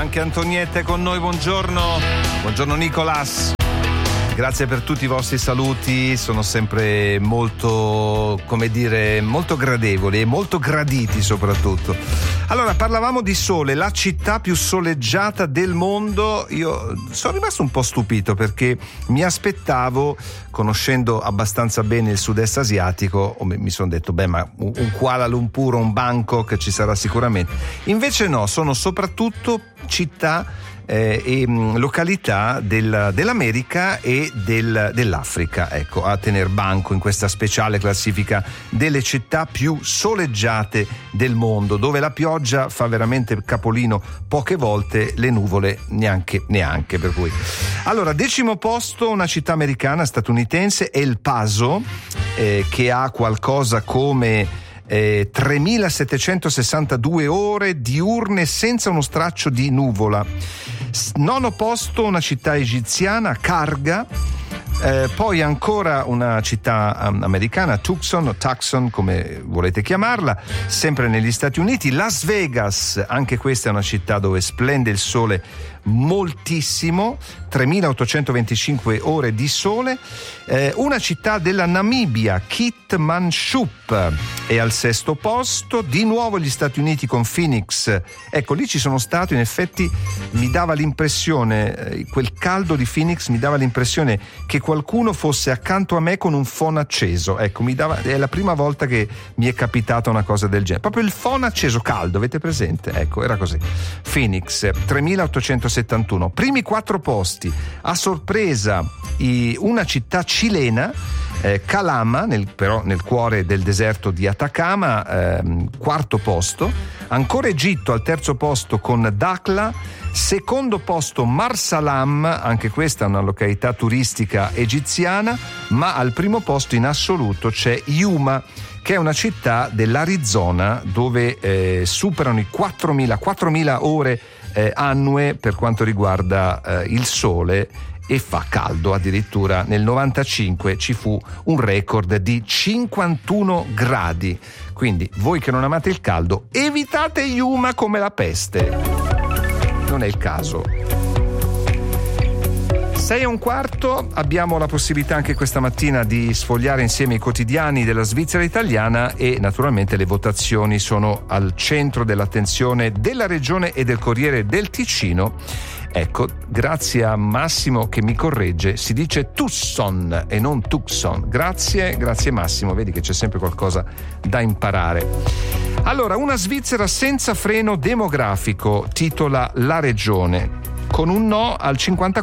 Anche Antonietta è con noi, buongiorno. Buongiorno Nicolas. Grazie per tutti i vostri saluti, sono sempre molto, molto gradevoli e molto graditi soprattutto. Allora, parlavamo di sole, la città più soleggiata del mondo. Io sono rimasto un po' stupito perché mi aspettavo, conoscendo abbastanza bene il sud-est asiatico, mi sono detto, ma un Kuala Lumpur o un Bangkok ci sarà sicuramente. Invece no, sono soprattutto città e località dell'America e dell'Africa, ecco, a tener banco in questa speciale classifica delle città più soleggiate del mondo, dove la pioggia fa veramente capolino poche volte, le nuvole neanche, per cui. Allora, 10° posto, una città americana, statunitense, El Paso, che ha qualcosa come 3.762 ore diurne senza uno straccio di nuvola. 9° posto, una città egiziana, Karga. Poi ancora una città americana, Tucson o Tucson, come volete chiamarla, sempre negli Stati Uniti. Las Vegas, anche questa è una città dove splende il sole moltissimo, 3.825 ore di sole. Una città della Namibia, Keetmanshoop, è al 6° posto. Di nuovo gli Stati Uniti con Phoenix. Ecco, lì ci sono stato, in effetti mi dava l'impressione, quel caldo di Phoenix mi dava l'impressione che qualcuno fosse accanto a me con un phon acceso. Ecco, è la prima volta che mi è capitata una cosa del genere. Proprio il phon acceso caldo, avete presente? Ecco, era così. Phoenix, 3.871. Primi 4 posti. A sorpresa, una città cilena, Calama, però nel cuore del deserto di Atacama, 4° posto. Ancora Egitto al 3° posto con Dakhla. 2° posto Marsalam, anche questa è una località turistica egiziana, ma al 1° posto in assoluto c'è Yuma, che è una città dell'Arizona dove superano i 4.000 ore annue per quanto riguarda il sole, e fa caldo. Addirittura nel 95 ci fu un record di 51 gradi. Quindi voi che non amate il caldo, evitate Yuma come la peste. Non è il caso. 6:15, abbiamo la possibilità anche questa mattina di sfogliare insieme i quotidiani della Svizzera italiana e naturalmente le votazioni sono al centro dell'attenzione della Regione e del Corriere del Ticino. Ecco, grazie a Massimo che mi corregge, si dice Tusson e non Tucson. Grazie Massimo, vedi che c'è sempre qualcosa da imparare. Allora, una Svizzera senza freno demografico, titola La Regione, con un no al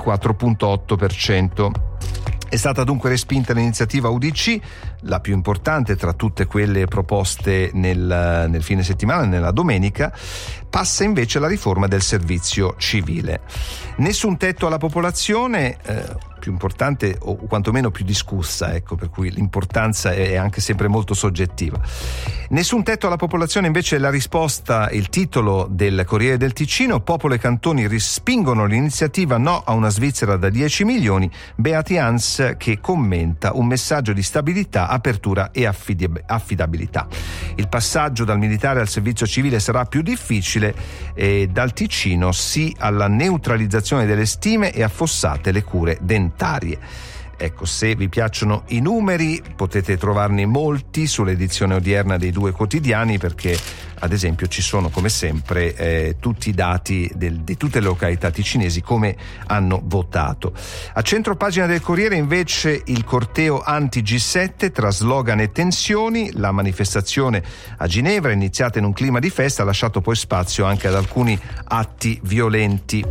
54,8%. È stata dunque respinta l'iniziativa UDC, la più importante tra tutte quelle proposte nel fine settimana, nella domenica. Passa invece la riforma del servizio civile. Nessun tetto alla popolazione, più importante o quantomeno più discussa, ecco, per cui l'importanza è anche sempre molto soggettiva. Nessun tetto alla popolazione invece è la risposta, il titolo del Corriere del Ticino. Popolo e cantoni respingono l'iniziativa no a una Svizzera da 10 milioni, Beati Hans che commenta un messaggio di stabilità, apertura e affidabilità. Il passaggio dal militare al servizio civile sarà più difficile, e dal Ticino sì alla neutralizzazione delle stime e affossate le cure dentarie. Ecco, se vi piacciono i numeri potete trovarne molti sull'edizione odierna dei 2 quotidiani, perché ad esempio ci sono come sempre tutti i dati di tutte le località ticinesi come hanno votato. A centro pagina del Corriere invece il corteo anti-G7 tra slogan e tensioni. La manifestazione a Ginevra, iniziata in un clima di festa, ha lasciato poi spazio anche ad alcuni atti violenti.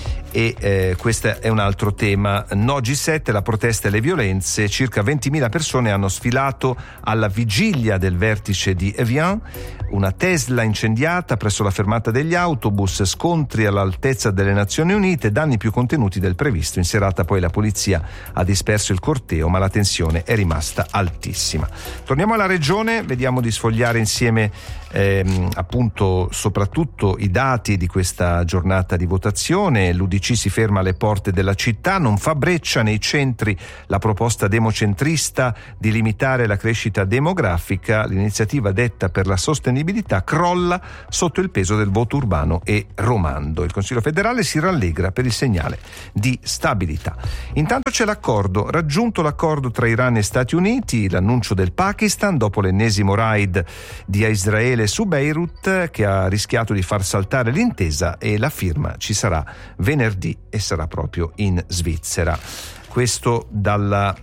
E questo è un altro tema. No G7, la protesta e le violenze. Circa 20.000 persone hanno sfilato alla vigilia del vertice di Evian. Una Tesla incendiata presso la fermata degli autobus, scontri all'altezza delle Nazioni Unite, danni più contenuti del previsto. In serata poi la polizia ha disperso il corteo, ma la tensione è rimasta altissima. Torniamo alla regione, vediamo di sfogliare insieme appunto soprattutto i dati di questa giornata di votazione. L'UDC l'UDC si ferma alle porte della città, non fa breccia nei centri la proposta democentrista di limitare la crescita demografica, l'iniziativa detta per la sostenibilità crolla sotto il peso del voto urbano e romando. Il Consiglio federale si rallegra per il segnale di stabilità. Intanto c'è raggiunto l'accordo tra Iran e Stati Uniti, l'annuncio del Pakistan dopo l'ennesimo raid di Israele su Beirut che ha rischiato di far saltare l'intesa, e la firma ci sarà venerdì e sarà proprio in Svizzera. Questo dalla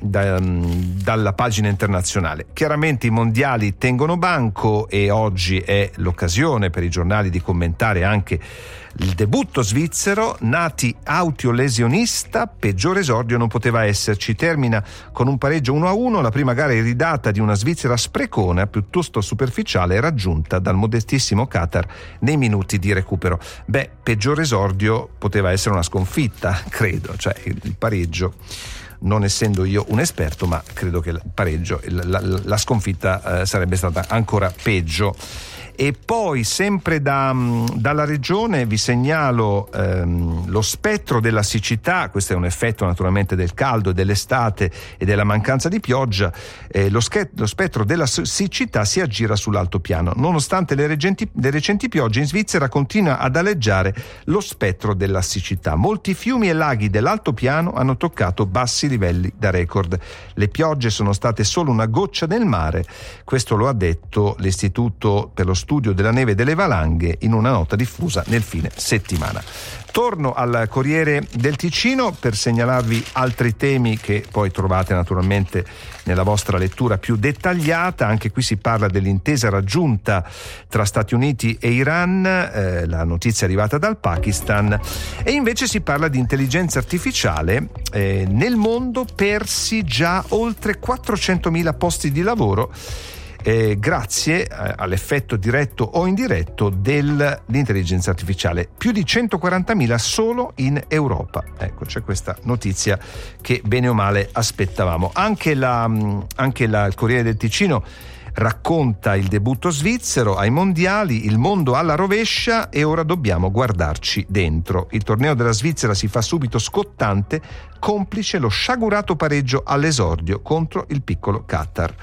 pagina internazionale. Chiaramente i mondiali tengono banco e oggi è l'occasione per i giornali di commentare anche il debutto svizzero. Nati autiolesionista, peggiore esordio non poteva esserci. Termina con un pareggio 1-1, la prima gara iridata di una Svizzera sprecona, piuttosto superficiale, raggiunta dal modestissimo Qatar nei minuti di recupero. Peggiore esordio poteva essere una sconfitta, credo, cioè il pareggio, non essendo io un esperto, ma credo che il pareggio, la sconfitta sarebbe stata ancora peggio. E poi sempre dalla regione vi segnalo lo spettro della siccità. Questo è un effetto naturalmente del caldo, dell'estate e della mancanza di pioggia. Lo spettro della siccità si aggira sull'altopiano. Nonostante le recenti piogge, in Svizzera continua ad aleggiare lo spettro della siccità. Molti fiumi e laghi dell'altopiano hanno toccato bassi livelli da record. Le piogge sono state solo una goccia nel mare. Questo lo ha detto l'Istituto per lo Studio della Neve e delle Valanghe in una nota diffusa nel fine settimana. Torno al Corriere del Ticino per segnalarvi altri temi che poi trovate naturalmente nella vostra lettura più dettagliata. Anche qui si parla dell'intesa raggiunta tra Stati Uniti e Iran, la notizia è arrivata dal Pakistan, e invece si parla di intelligenza artificiale. Nel mondo persi già oltre 400.000 posti di lavoro grazie all'effetto diretto o indiretto dell'intelligenza artificiale, più di 140.000 solo in Europa. Ecco, c'è questa notizia che bene o male aspettavamo. Anche il Corriere del Ticino racconta il debutto svizzero ai mondiali, il mondo alla rovescia e ora dobbiamo guardarci dentro. Il torneo della Svizzera si fa subito scottante, complice lo sciagurato pareggio all'esordio contro il piccolo Qatar.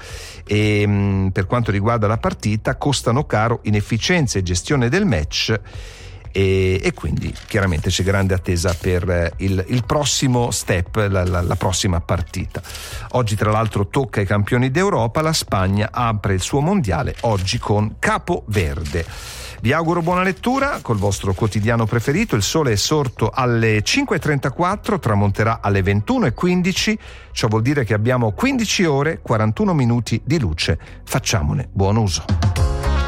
E per quanto riguarda la partita, costano caro inefficienza e gestione del match. E quindi chiaramente c'è grande attesa per il prossimo step, la prossima partita. Oggi tra l'altro tocca ai campioni d'Europa, la Spagna apre il suo mondiale oggi con Capo Verde. Vi auguro buona lettura col vostro quotidiano preferito. Il sole è sorto alle 5.34, tramonterà alle 21.15, ciò vuol dire che abbiamo 15 ore 41 minuti di luce. Facciamone buon uso.